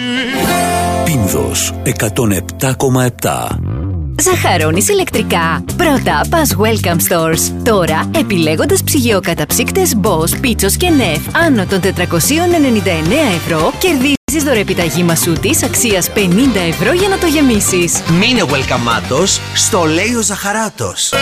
Πίνδος 107,7. Ζαχαρώνεις ηλεκτρικά. Πρώτα πας Welcome Stores. Τώρα, επιλέγοντας ψυγειοκαταψύκτες Bosch, Πίτσος και Νεφ άνω των 499 ευρώ, κερδίζεις δωρεπιταγή μασούτης αξίας 50 ευρώ για να το γεμίσεις. Μείνε welcome στο λέει ο Ζαχαράτος.